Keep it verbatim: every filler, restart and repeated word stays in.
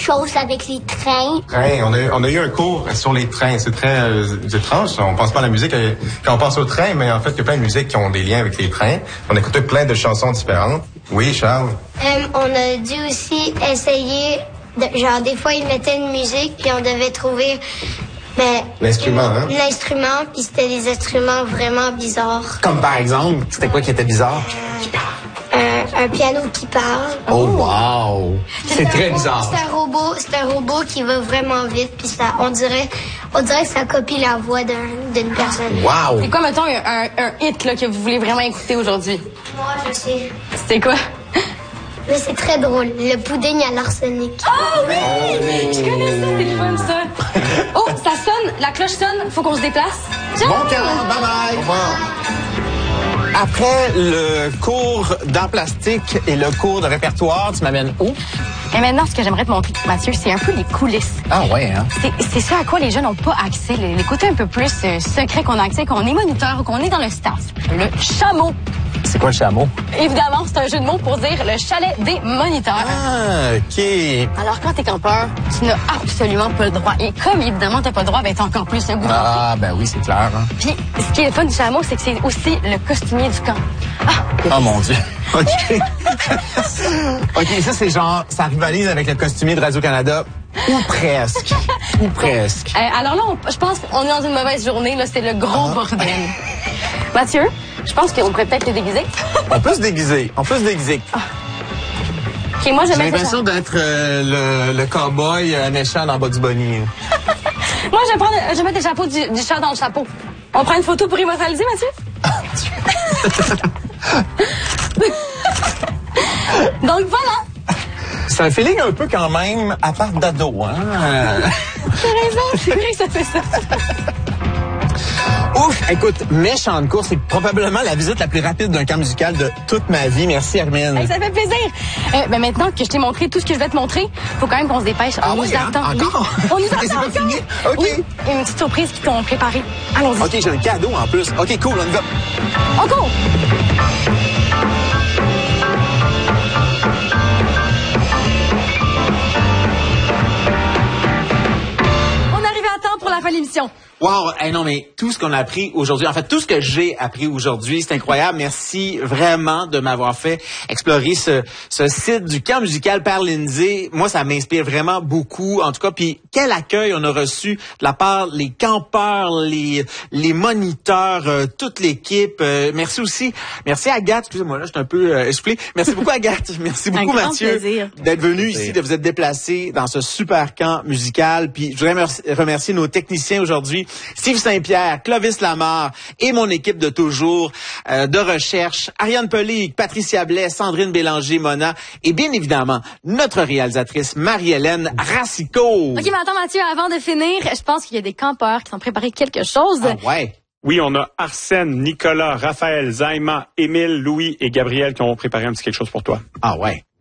choses avec les trains. Train, on a, on a eu un cours sur les trains. C'est très euh, étrange. On pense pas à la musique euh, quand on pense au train, mais en fait, il y a plein de musiques qui ont des liens avec les trains. On a écouté plein de chansons différentes. Oui, Charles? Euh, on a dû aussi essayer, de, genre des fois ils mettaient une musique puis on devait trouver ben, l'instrument, hein? L'instrument, puis c'était des instruments vraiment bizarres. Comme par exemple, c'était quoi qui était bizarre? Un, un piano qui parle. Oh, wow! C'est très bizarre. C'est un robot, c'est un robot qui va vraiment vite, puis ça, on dirait, on dirait que ça copie la voix d'un, d'une personne. Wow! C'est quoi, mettons, un, un, un hit là, que vous voulez vraiment écouter aujourd'hui? Moi, je sais. C'était quoi? Mais c'est très drôle. Le pudding à l'arsenic. Oh oui! Oh, je connais ça, c'est le fun, ça. Oh, ça sonne, la cloche sonne, faut qu'on se déplace. Ciao! Bon camp, bye bye! Au revoir. Après le cours d'art plastique et le cours de répertoire, tu m'amènes où? Et maintenant, ce que j'aimerais te montrer, Mathieu, c'est un peu les coulisses. Ah ouais, hein? C'est, c'est ça à quoi les jeunes n'ont pas accès, les, les côtés un peu plus euh, secrets qu'on a accès, qu'on est moniteur ou qu'on est dans le staff. Le chameau. C'est quoi le chameau? Évidemment, c'est un jeu de mots pour dire le chalet des moniteurs. Ah, OK. Alors, quand t'es campeur, tu n'as absolument pas le droit. Et comme, évidemment, t'as pas le droit, ben t'as encore plus un goût. Ah, ben oui, c'est clair. Hein? Puis, ce qui est le fun du chameau, c'est que c'est aussi le costumier du camp. Ah, oh mon Dieu. OK. OK, ça, c'est genre, ça rivalise avec le costumier de Radio-Canada. Ou presque. Ou presque. Euh, alors là, on, je pense qu'on est dans une mauvaise journée. Là, c'est le gros ah. bordel. Mathieu, je pense qu'on pourrait peut-être te déguiser. On peut se déguiser. On peut se déguiser. Ah. OK, moi, j'ai l'impression d'être euh, le, le cow-boy euh, méchant dans Bugs Bunny. Moi, je vais, prendre, je vais mettre le chapeau du, du chat dans le chapeau. On prend une photo pour immortaliser, Mathieu? Donc, voilà. C'est un feeling un peu quand même à part d'ado, hein? T'as raison, c'est vrai que ça fait ça. Ouf! Écoute, méchante course, c'est probablement la visite la plus rapide d'un camp musical de toute ma vie. Merci, Hermine. Hey, ça fait plaisir. Euh, ben maintenant que je t'ai montré tout ce que je vais te montrer, faut quand même qu'on se dépêche. Ah on oui, nous hein? attend. Encore? Oui. On nous attend c'est pas encore. fini? OK. Oui, une petite surprise qu'ils t'ont préparée. Allons-y. OK, j'ai un cadeau en plus. OK, cool, on y va. On court! On arrive à temps pour la fin de l'émission. Wow! Hey, non, mais tout ce qu'on a appris aujourd'hui, en fait, tout ce que j'ai appris aujourd'hui, c'est incroyable. Merci vraiment de m'avoir fait explorer ce, ce site du camp musical Père Lindsay. Moi, ça m'inspire vraiment beaucoup, en tout cas. Puis, quel accueil on a reçu de la part des campeurs, les, les moniteurs, euh, toute l'équipe. Euh, merci aussi. Merci Agathe. Excusez-moi, là, je suis un peu euh, essoufflé. Merci beaucoup Agathe. Merci beaucoup un grand Mathieu plaisir. D'être venu ici, de vous être déplacé dans ce super camp musical. Puis, je voudrais remercier, remercier nos techniciens aujourd'hui. Steve Saint-Pierre, Clovis Lamarre et mon équipe de toujours euh, de recherche, Ariane Pelig, Patricia Blais, Sandrine Bélanger, Mona et bien évidemment notre réalisatrice Marie-Hélène Racicot. OK, mais attends Mathieu, avant de finir, je pense qu'il y a des campeurs qui ont préparé quelque chose. Ah ouais. Oui, on a Arsène, Nicolas, Raphaël, Zaima, Émile, Louis et Gabriel qui ont préparé un petit quelque chose pour toi. Ah ouais.